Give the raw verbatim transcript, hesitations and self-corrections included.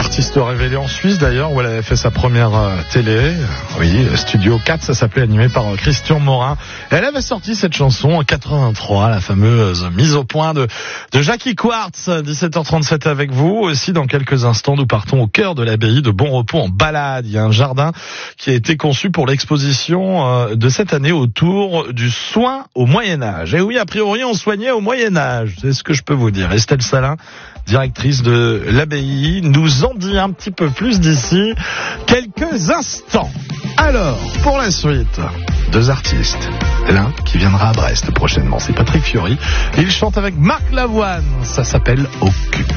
artiste révélée en Suisse d'ailleurs, où elle avait fait sa première euh, télé. Oui, Studio quatre, ça s'appelait, animé par euh, Christian Morin. Elle avait sorti cette chanson en quatre-vingt-trois, la fameuse mise au point de, de Jackie Quartz. dix-sept heures trente-sept avec vous. Aussi, dans quelques instants, nous partons au cœur de l'abbaye de Bon Repos en balade. Il y a un jardin qui a été conçu pour l'exposition euh, de cette année autour du soin au Moyen-Âge. Et oui, a priori, on soignait au Moyen-Âge. C'est ce que je peux vous dire. Estelle Salin, directrice de l'abbaye, nous en dit un petit peu plus d'ici quelques instants. Alors, pour la suite, deux artistes. L'un qui viendra à Brest prochainement, c'est Patrick Fiori. Il chante avec Marc Lavoine. Ça s'appelle Au cul.